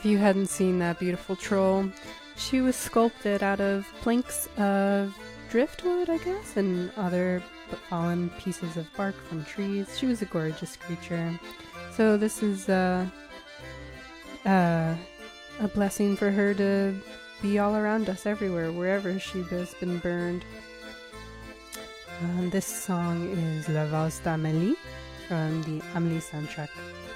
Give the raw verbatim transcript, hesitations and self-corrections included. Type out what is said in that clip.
you hadn't seen that beautiful troll, she was sculpted out of planks of driftwood, I guess, and other fallen pieces of bark from trees. She was a gorgeous creature. So this is uh, uh, a blessing for her to be all around us everywhere, wherever she has been burned. Um, this song is La Valse d'Amélie from the Amélie soundtrack.